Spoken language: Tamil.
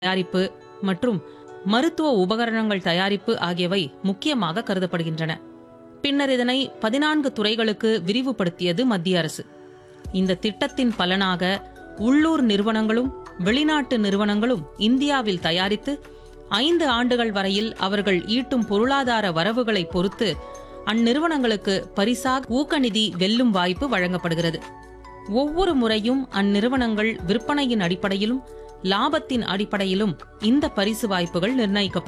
தயாரிப்பு மற்றும் மருத்துவ உபகரணங்கள் தயாரிப்பு ஆகியவை முக்கியமாக கருதப்படுகின்றன. பின்னர் இதனை 14 துறைகளுக்கு விரிவுபடுத்தியது மத்திய அரசு. இந்த திட்டத்தின் பலனாக உள்ளூர் நிறுவனங்களும் வெளிநாட்டு நிறுவனங்களும் இந்தியாவில் தயாரித்து 5 ஆண்டுகள் வரையில் அவர்கள் ஈட்டும் பொருளாதார வரவுகளை பொறுத்து அந்நிறுவனங்களுக்கு பரிசாக ஊக்கநிதி வெல்லும் வாய்ப்பு வழங்கப்படுகிறது. ஒவ்வொரு முறையும் அந்நிறுவனங்கள் விற்பனையின் அடிப்படையிலும் லாபத்தின் அடிப்படையிலும் இந்த பரிசு வாய்ப்புகள் நிர்ணயிக்கப்படும்.